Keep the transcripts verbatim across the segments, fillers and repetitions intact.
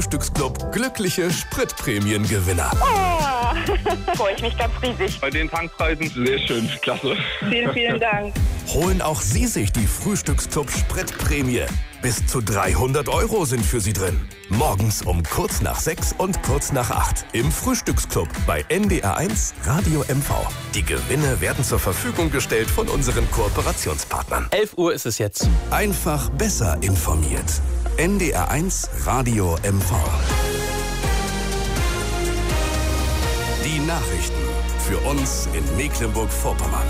Frühstücksclub glückliche Spritprämiengewinner. Oh, freue ich mich ganz riesig. Bei den Tankpreisen sehr schön, klasse. Vielen, vielen Dank. Holen auch Sie sich die Frühstücksclub Spritprämie. Bis zu dreihundert Euro sind für Sie drin. Morgens um kurz nach sechs und kurz nach acht im Frühstücksclub bei N D R eins Radio M V. Die Gewinne werden zur Verfügung gestellt von unseren Kooperationspartnern. elf Uhr ist es jetzt. Einfach besser informiert. N D R eins Radio M V. Die Nachrichten für uns in Mecklenburg-Vorpommern.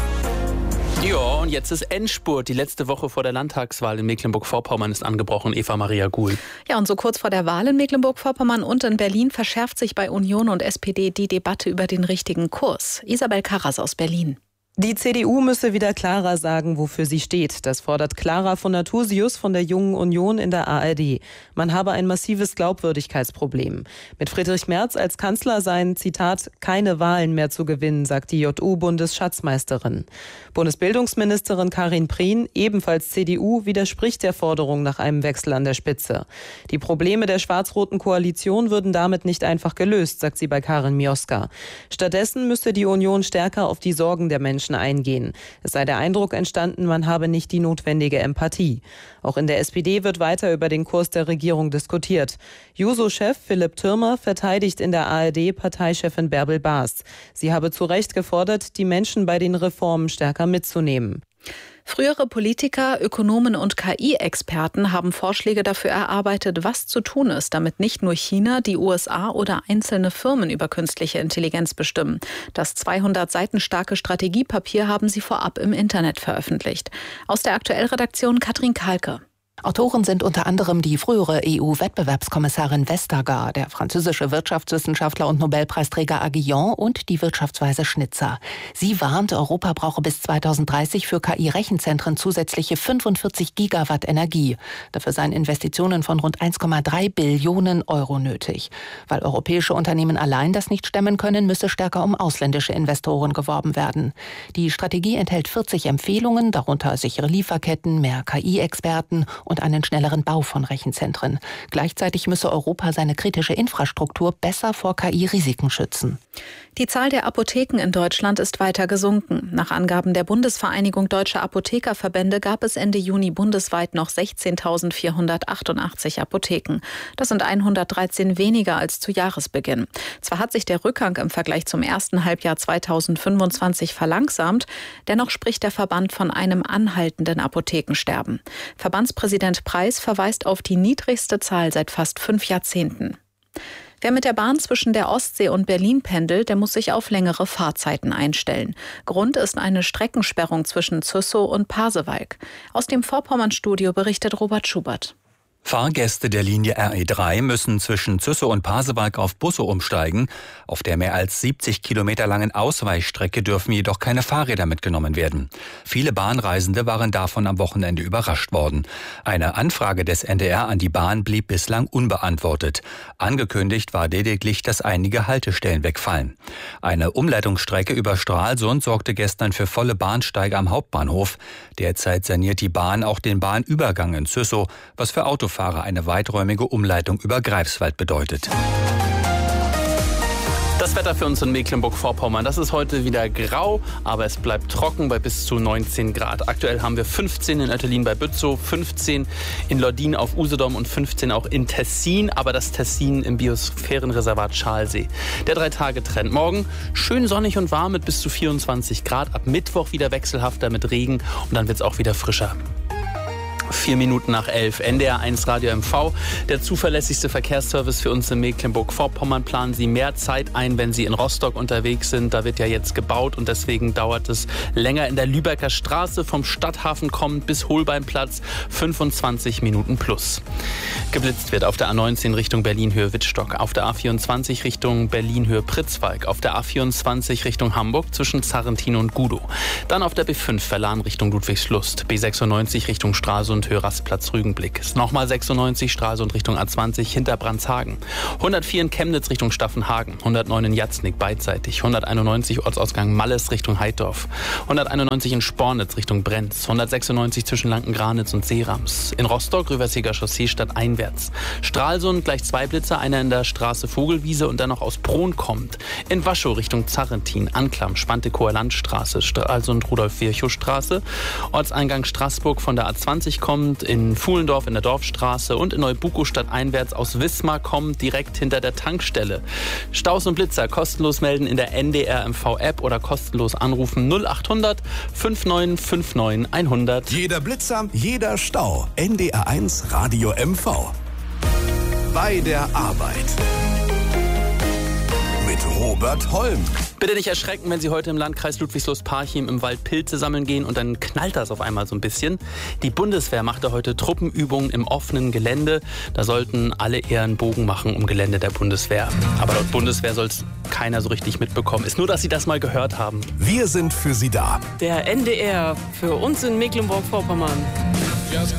Ja, und jetzt ist Endspurt. Die letzte Woche vor der Landtagswahl in Mecklenburg-Vorpommern ist angebrochen. Eva Maria Guhl. Ja, und so kurz vor der Wahl in Mecklenburg-Vorpommern und in Berlin verschärft sich bei Union und S P D die Debatte über den richtigen Kurs. Isabel Karras aus Berlin. Die C D U müsse wieder klarer sagen, wofür sie steht. Das fordert Clara von Natursius von der Jungen Union in der A R D. Man habe ein massives Glaubwürdigkeitsproblem. Mit Friedrich Merz als Kanzler seien, Zitat, keine Wahlen mehr zu gewinnen, sagt die J U-Bundesschatzmeisterin. Bundesbildungsministerin Karin Prien, ebenfalls C D U, widerspricht der Forderung nach einem Wechsel an der Spitze. Die Probleme der schwarz-roten Koalition würden damit nicht einfach gelöst, sagt sie bei Karin Mioska. Stattdessen müsse die Union stärker auf die Sorgen der Menschen eingehen. Es sei der Eindruck entstanden, man habe nicht die notwendige Empathie. Auch in der S P D wird weiter über den Kurs der Regierung diskutiert. Juso-Chef Philipp Thürmer verteidigt in der A R D Parteichefin Bärbel Baas. Sie habe zu Recht gefordert, die Menschen bei den Reformen stärker mitzunehmen. Frühere Politiker, Ökonomen und K I-Experten haben Vorschläge dafür erarbeitet, was zu tun ist, damit nicht nur China, die U S A oder einzelne Firmen über künstliche Intelligenz bestimmen. Das zweihundert Seiten starke Strategiepapier haben sie vorab im Internet veröffentlicht. Aus der Aktuellredaktion Katrin Kalke. Autoren sind unter anderem die frühere E U-Wettbewerbskommissarin Vestager, der französische Wirtschaftswissenschaftler und Nobelpreisträger Aguillon und die Wirtschaftsweise Schnitzer. Sie warnt, Europa brauche bis zweitausenddreißig für K I-Rechenzentren zusätzliche fünfundvierzig Gigawatt Energie. Dafür seien Investitionen von rund eins Komma drei Billionen Euro nötig. Weil europäische Unternehmen allein das nicht stemmen können, müsse stärker um ausländische Investoren geworben werden. Die Strategie enthält vierzig Empfehlungen, darunter sichere Lieferketten, mehr K I-Experten und einen schnelleren Bau von Rechenzentren. Gleichzeitig müsse Europa seine kritische Infrastruktur besser vor K I-Risiken schützen. Die Zahl der Apotheken in Deutschland ist weiter gesunken. Nach Angaben der Bundesvereinigung Deutscher Apothekerverbände gab es Ende Juni bundesweit noch sechzehntausendvierhundertachtundachtzig Apotheken. Das sind hundertdreizehn weniger als zu Jahresbeginn. Zwar hat sich der Rückgang im Vergleich zum ersten Halbjahr zweitausendfünfundzwanzig verlangsamt, dennoch spricht der Verband von einem anhaltenden Apothekensterben. Verbandspräsident Preis verweist auf die niedrigste Zahl seit fast fünf Jahrzehnten. Wer mit der Bahn zwischen der Ostsee und Berlin pendelt, der muss sich auf längere Fahrzeiten einstellen. Grund ist eine Streckensperrung zwischen Züssow und Pasewalk. Aus dem Vorpommernstudio berichtet Robert Schubert. Fahrgäste der Linie R E drei müssen zwischen Züssow und Pasewalk auf Busse umsteigen. Auf der mehr als siebzig Kilometer langen Ausweichstrecke dürfen jedoch keine Fahrräder mitgenommen werden. Viele Bahnreisende waren davon am Wochenende überrascht worden. Eine Anfrage des N D R an die Bahn blieb bislang unbeantwortet. Angekündigt war lediglich, dass einige Haltestellen wegfallen. Eine Umleitungsstrecke über Stralsund sorgte gestern für volle Bahnsteige am Hauptbahnhof. Derzeit saniert die Bahn auch den Bahnübergang in Züssow, was für Autofahrer eine weiträumige Umleitung über Greifswald bedeutet. Das Wetter für uns in Mecklenburg-Vorpommern, das ist heute wieder grau, aber es bleibt trocken bei bis zu neunzehn Grad. Aktuell haben wir fünfzehn in Oettelin bei Bützow, fünfzehn in Lordin auf Usedom und fünfzehn auch in Tessin, aber das Tessin im Biosphärenreservat Schalsee. Der Drei-Tage-Trend. Morgen schön sonnig und warm mit bis zu vierundzwanzig Grad, ab Mittwoch wieder wechselhafter mit Regen und dann wird es auch wieder frischer. Vier Minuten nach elf. N D R eins Radio M V. Der zuverlässigste Verkehrsservice für uns in Mecklenburg-Vorpommern. Planen Sie mehr Zeit ein, wenn Sie in Rostock unterwegs sind. Da wird ja jetzt gebaut und deswegen dauert es länger. In der Lübecker Straße vom Stadthafen kommend bis Holbeinplatz fünfundzwanzig Minuten plus. Geblitzt wird auf der A neunzehn Richtung Berlin-Höhe-Wittstock. Auf der A vierundzwanzig Richtung Berlin-Höhe-Pritzwalk. Auf der A vierundzwanzig Richtung Hamburg zwischen Zarrentin und Gudow. Dann auf der B fünf Verlan Richtung Ludwigslust. B sechsundneunzig Richtung Stralsund und Höhe-Rastplatz Rügenblick. Ist nochmal sechsundneunzig, Stralsund Richtung A zwanzig hinter Brandshagen. hundertvier in Chemnitz Richtung Staffenhagen. hundertneun in Jatznick beidseitig. hunderteinundneunzig Ortsausgang Malles Richtung Heidorf. hunderteinundneunzig in Spornitz Richtung Brenz. hundertsechsundneunzig zwischen Lankengranitz und Seerams. In Rostock Rüversiger Chaussee stadteinwärts. Stralsund gleich zwei Blitzer, einer in der Straße Vogelwiese und dann noch aus Bron kommt. In Waschow Richtung Zarrentin, Anklam, Spantekower Landstraße, Stralsund Rudolf-Virchow-Straße. Ortseingang Straßburg von der A zwanzig kommt. In Fuhlendorf in der Dorfstraße und in Neubukow stadteinwärts aus Wismar kommt, direkt hinter der Tankstelle. Staus und Blitzer kostenlos melden in der N D R M V-App oder kostenlos anrufen null achthundert neunundfünfzig neunundfünfzig hundert. Jeder Blitzer, jeder Stau. N D R eins Radio M V. Bei der Arbeit. Mit Robert Holm. Bitte nicht erschrecken, wenn Sie heute im Landkreis Ludwigslust-Parchim im Wald Pilze sammeln gehen und dann knallt das auf einmal so ein bisschen. Die Bundeswehr machte heute Truppenübungen im offenen Gelände. Da sollten alle eher einen Bogen machen um Gelände der Bundeswehr. Aber laut Bundeswehr soll es keiner so richtig mitbekommen. Ist nur, dass Sie das mal gehört haben. Wir sind für Sie da. Der N D R für uns in Mecklenburg-Vorpommern. Just